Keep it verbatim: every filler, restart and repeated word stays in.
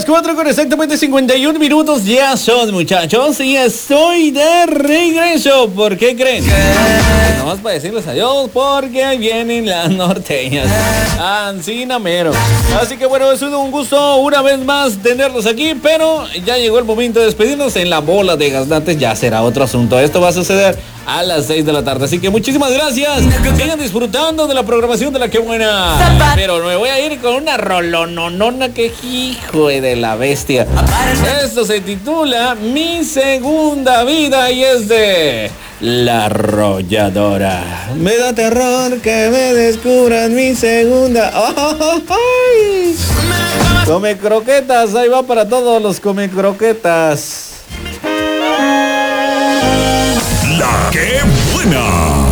las cuatro con exactamente cincuenta y un minutos ya son, muchachos, y estoy de regreso. ¿Por qué creen? Pues nomás para decirles adiós, porque ahí vienen las norteñas. Ancina mero. Así que bueno, es un gusto una vez más tenerlos aquí, pero ya llegó el momento de despedirnos. En la bola de gaznantes ya será otro asunto. Esto va a suceder a las seis de la tarde. Así que muchísimas gracias. Sigan disfrutando de la programación de La Que Buena. Pero me voy a ir con una rolononona que hijo de la bestia. Esto se titula Mi Segunda Vida y es de La Arrolladora. Me da terror que me descubran mi segunda. ¡Ay! Come croquetas, ahí va para todos los come croquetas. La Que Buena.